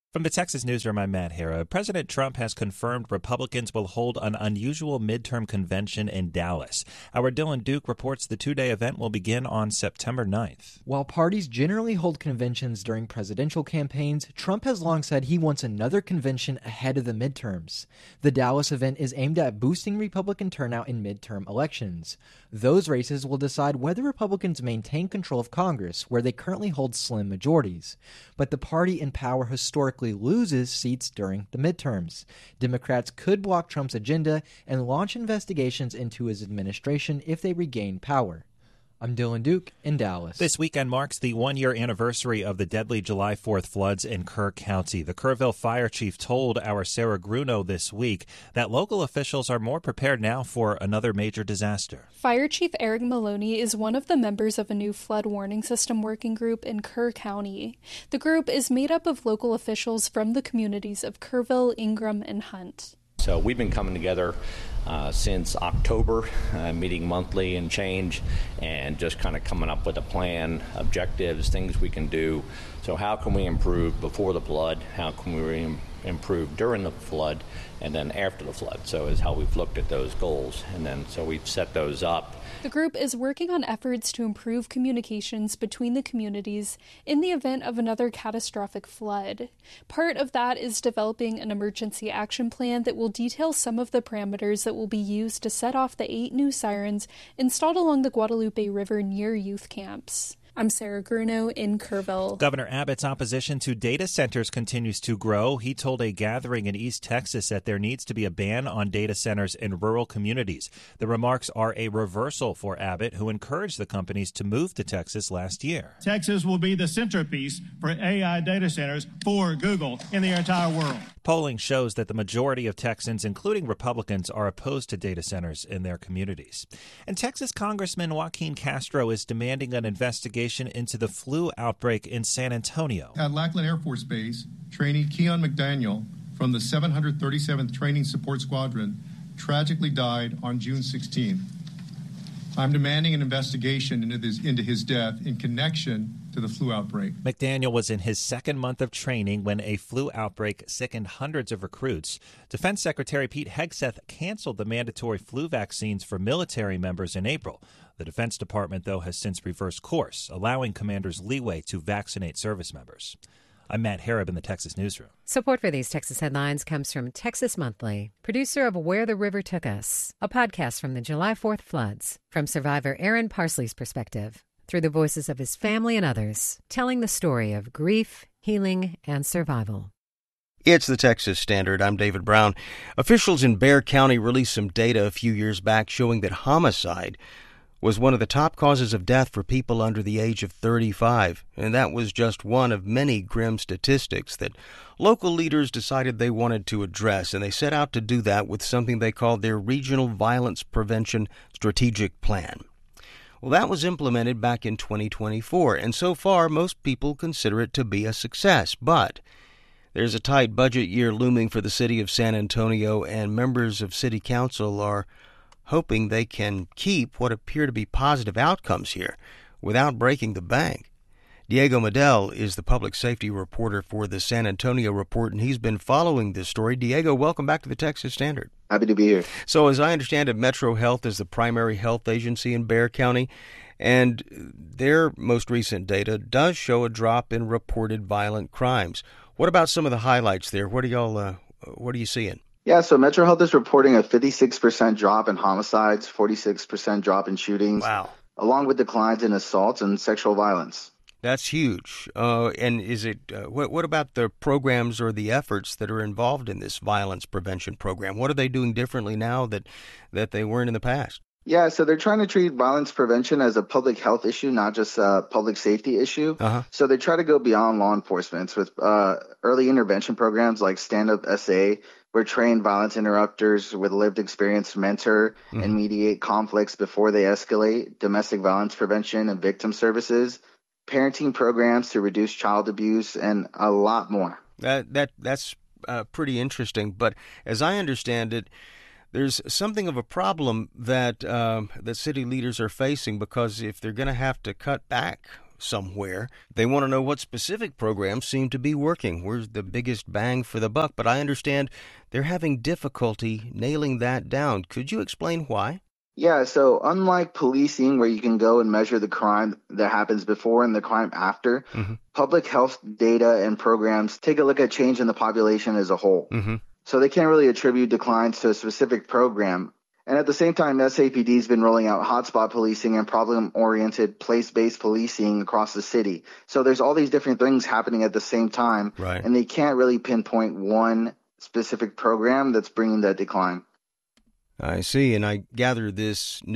From the Texas Newsroom, I'm Matt Harrah. President Trump has confirmed Republicans will hold an unusual midterm convention in Dallas. Our Dylan Duke reports the two-day event will begin on September 9th. While parties generally hold conventions during presidential campaigns, Trump has long said he wants another convention ahead of the midterms. The Dallas event is aimed at boosting Republican turnout in midterm elections. Those races will decide whether Republicans maintain control of Congress, where they currently hold slim majorities. But the party in power historically loses seats during the midterms. Democrats could block Trump's agenda and launch investigations into his administration if they regain power. I'm Dylan Duke in Dallas. This weekend marks the one-year anniversary of the deadly July 4th floods in Kerr County. The Kerrville fire chief told our Sarah Gruno this week that local officials are more prepared now for another major disaster. Fire Chief Eric Maloney is one of the members of a new flood warning system working group in Kerr County. The group is made up of local officials from the communities of Kerrville, Ingram, and Hunt. So we've been coming together since October, meeting monthly and change, and just kind of coming up with a plan, objectives, things we can do. So how can we improve before the flood? How can we improve during the flood? And then after the flood? So is how we've looked at those goals. And then so we've set those up. The group is working on efforts to improve communications between the communities in the event of another catastrophic flood. Part of that is developing an emergency action plan that will detail some of the parameters that will be used to set off the 8 new sirens installed along the Guadalupe River near youth camps. I'm Sarah Gruno in Kerrville. Governor Abbott's opposition to data centers continues to grow. He told a gathering in East Texas that there needs to be a ban on data centers in rural communities. The remarks are a reversal for Abbott, who encouraged the companies to move to Texas last year. Texas will be the centerpiece for AI data centers for Google in the entire world. Polling shows that the majority of Texans, including Republicans, are opposed to data centers in their communities. And Texas Congressman Joaquin Castro is demanding an investigation into the flu outbreak in San Antonio. At Lackland Air Force Base, trainee Keon McDaniel from the 737th Training Support Squadron tragically died on June 16. I'm demanding an investigation into his death in connection to the flu outbreak. McDaniel was in his second month of training when a flu outbreak sickened hundreds of recruits. Defense Secretary Pete Hegseth canceled the mandatory flu vaccines for military members in April. The Defense Department, though, has since reversed course, allowing commanders leeway to vaccinate service members. I'm Matt Harrah in the Texas Newsroom. Support for these Texas headlines comes from Texas Monthly, producer of Where the River Took Us, a podcast from the July 4th floods, from survivor Aaron Parsley's perspective, through the voices of his family and others, telling the story of grief, healing, and survival. It's the Texas Standard. I'm David Brown. Officials in Bexar County released some data a few years back showing that homicide was one of the top causes of death for people under the age of 35. And that was just one of many grim statistics that local leaders decided they wanted to address. And they set out to do that with something they called their Regional Violence Prevention Strategic Plan. Well, that was implemented back in 2024. And so far, most people consider it to be a success. But there's a tight budget year looming for the city of San Antonio, and members of city council are hoping they can keep what appear to be positive outcomes here without breaking the bank. Diego Medel is the public safety reporter for the San Antonio Report, and he's been following this story. Diego, welcome back to the Texas Standard. Happy to be here. So as I understand it, Metro Health is the primary health agency in Bexar County, and their most recent data does show a drop in reported violent crimes. What about some of the highlights there? What are you seeing? Yeah, so Metro Health is reporting a 56% drop in homicides, 46% drop in shootings, wow, along with declines in assaults and sexual violence. That's huge. And is it? What about the programs or the efforts that are involved in this violence prevention program? What are they doing differently now that they weren't in the past? Yeah, so they're trying to treat violence prevention as a public health issue, not just a public safety issue. So they try to go beyond law enforcement with early intervention programs like Stand Up SA, where trained violence interrupters with lived experience mentor and mediate conflicts before they escalate, domestic violence prevention and victim services, parenting programs to reduce child abuse, and a lot more. That's pretty interesting. But as I understand it, there's something of a problem that that city leaders are facing, because if they're going to have to cut back somewhere. They want to know what specific programs seem to be working. Where's the biggest bang for the buck? But I understand they're having difficulty nailing that down. Could you explain why? Yeah, so unlike policing where you can go and measure the crime that happens before and the crime after, public health data and programs take a look at change in the population as a whole. So they can't really attribute declines to a specific program. And at the same time, SAPD has been rolling out hotspot policing and problem-oriented place-based policing across the city. So there's all these different things happening at the same time, right, and they can't really pinpoint one specific program that's bringing that decline. I see, and I gather this